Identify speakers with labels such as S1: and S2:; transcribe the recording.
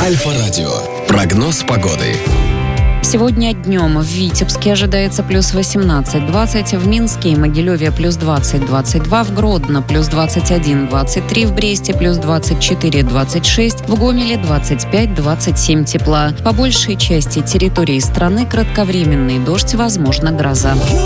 S1: Альфа-радио. Прогноз погоды.
S2: Сегодня днем в Витебске ожидается плюс 18-20, в Минске и Могилеве плюс 20-22, в Гродно плюс 21-23, в Бресте плюс 24-26, в Гомеле 25-27 тепла. По большей части территории страны кратковременный дождь, возможно гроза.